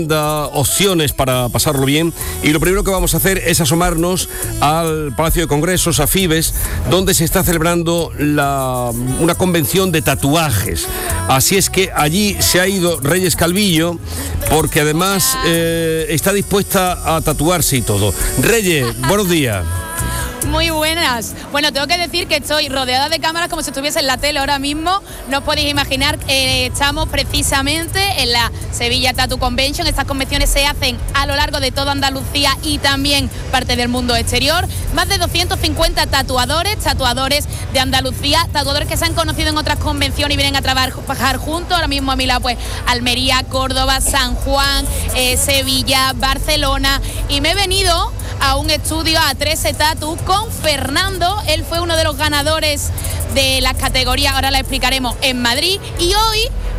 Opciones para pasarlo bien, y lo primero que vamos a hacer es asomarnos al Palacio de Congresos, a Fibes, donde se está celebrando una convención de tatuajes. Así es que allí se ha ido Reyes Calvillo, porque además está dispuesta a tatuarse y todo. Reyes, buenos días. Muy buenas. Bueno, tengo que decir que estoy rodeada de cámaras como si estuviese en la tele ahora mismo. No os podéis imaginar, estamos precisamente en la Sevilla Tattoo Convention. Estas convenciones se hacen a lo largo de toda Andalucía y también parte del mundo exterior. Más de 250 tatuadores de Andalucía, tatuadores que se han conocido en otras convenciones y vienen a trabajar juntos. Ahora mismo a mi lado, pues, Almería, Córdoba, San Juan, Sevilla, Barcelona. Y me he venido a un estudio, a 13 Tattoo, con Fernando. Él fue uno de los ganadores de las categorías, ahora la explicaremos, en Madrid. Y hoy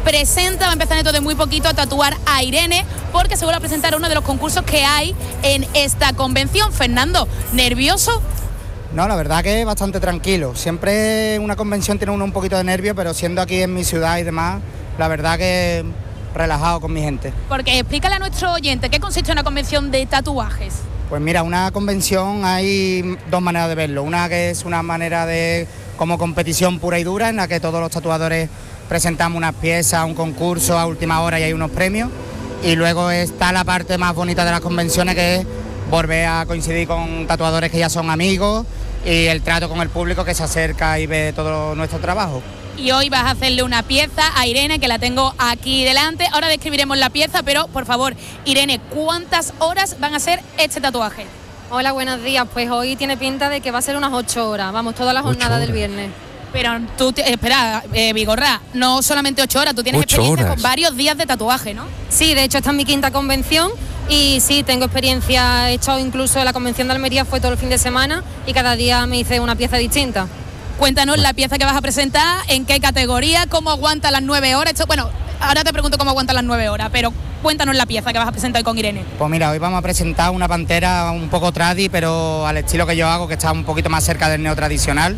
va a empezar dentro de muy poquito a tatuar a Irene, porque se vuelve a presentar uno de los concursos que hay en esta convención. Fernando, ¿nervioso? No, la verdad que bastante tranquilo. Siempre una convención tiene uno un poquito de nervio, pero siendo aquí en mi ciudad y demás, la verdad que relajado con mi gente. Porque explícale a nuestro oyente, ¿qué consiste una convención de tatuajes? Pues mira, una convención hay dos maneras de verlo. Una que es una manera de como competición pura y dura, en la que todos los tatuadores presentamos unas piezas, un concurso a última hora y hay unos premios. Y luego está la parte más bonita de las convenciones, que es volver a coincidir con tatuadores que ya son amigos, y el trato con el público que se acerca y ve todo nuestro trabajo. Y hoy vas a hacerle una pieza a Irene, que la tengo aquí delante. Ahora describiremos la pieza, pero por favor, Irene, ¿cuántas horas van a ser este tatuaje? Hola, buenos días. Pues hoy tiene pinta de que va a ser unas 8 horas. Vamos, toda la jornada del viernes. Pero tú, espera, Vigorra, no solamente 8 horas, tú tienes experiencia con varios días de tatuaje, ¿no? Sí, de hecho esta es mi quinta convención y sí, tengo experiencia. He hecho incluso la convención de Almería, fue todo el fin de semana y cada día me hice una pieza distinta. Cuéntanos la pieza que vas a presentar, en qué categoría, cómo aguanta las 9 horas. Bueno, ahora te pregunto cómo aguanta las 9 horas, pero cuéntanos la pieza que vas a presentar hoy con Irene. Pues mira, hoy vamos a presentar una pantera un poco tradi, pero al estilo que yo hago, que está un poquito más cerca del neotradicional.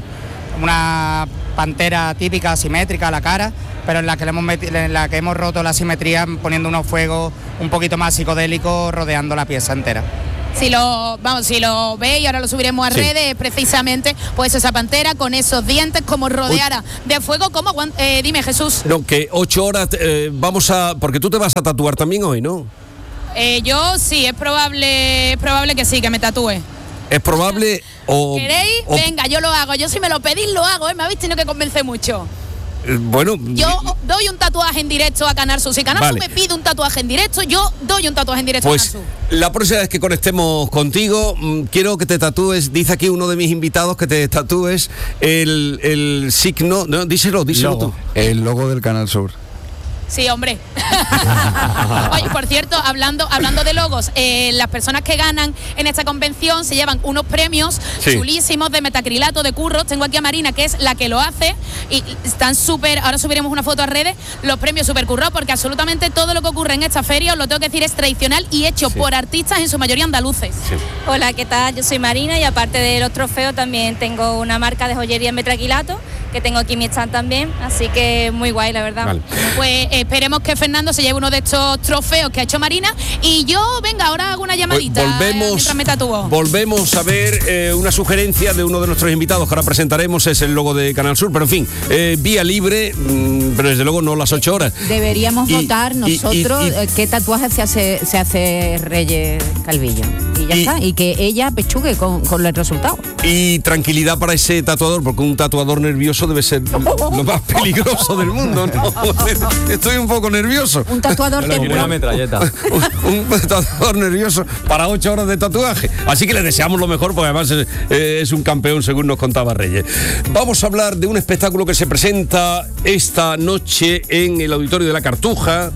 Una pantera típica, asimétrica a la cara, pero en la que hemos roto la simetría poniendo unos fuegos un poquito más psicodélicos rodeando la pieza entera. Si lo veis, y ahora lo subiremos a redes, precisamente, pues esa pantera con esos dientes como rodeara de fuego. ¿Cómo aguanta? Dime, Jesús. No, que 8 horas porque tú te vas a tatuar también hoy, ¿no? Yo sí, es probable que sí, que me tatúe. ¿Es probable o...? ¿Queréis? Venga, yo lo hago. Yo si me lo pedís lo hago, Me habéis tenido que convencer mucho. Bueno, yo doy un tatuaje en directo a Canal Sur. Si Canal Sur me pide un tatuaje en directo, yo doy un tatuaje en directo a Canal Sur. La próxima vez que conectemos contigo, quiero que te tatúes, dice aquí uno de mis invitados, que te tatúes el signo, no, díselo tú. El logo del Canal Sur. Sí, hombre. Oye, por cierto, hablando de logos, las personas que ganan en esta convención se llevan unos premios chulísimos de metacrilato, de curros. Tengo aquí a Marina, que es la que lo hace, y están súper, ahora subiremos una foto a redes, los premios súper currados, porque absolutamente todo lo que ocurre en esta feria, os lo tengo que decir, es tradicional y hecho por artistas, en su mayoría andaluces. Sí. Hola, ¿qué tal? Yo soy Marina y aparte de los trofeos también tengo una marca de joyería en metacrilato, que tengo aquí mi stand también, así que muy guay, la verdad. Vale. Pues esperemos que Fernando se lleve uno de estos trofeos que ha hecho Marina, y yo, venga, ahora hago una llamadita mientras me tatúo. Volvemos a ver una sugerencia de uno de nuestros invitados que ahora presentaremos, es el logo de Canal Sur, pero en fin, vía libre, pero desde luego no las 8 horas. Deberíamos votar nosotros qué tatuaje se hace Reyes Calvillo. Y ya está, y que ella pechugue con el resultado. Y tranquilidad para ese tatuador, porque un tatuador nervioso debe ser lo más peligroso del mundo, ¿no? Estoy un poco nervioso. Un tatuador una metralleta. un tatuador nervioso para 8 horas de tatuaje. Así que le deseamos lo mejor, porque además es un campeón, según nos contaba Reyes. Vamos a hablar de un espectáculo que se presenta esta noche en el Auditorio de la Cartuja,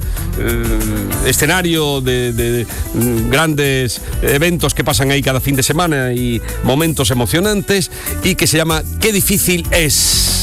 escenario de grandes eventos que pasan ahí cada fin de semana y momentos emocionantes, y que se llama Qué difícil es.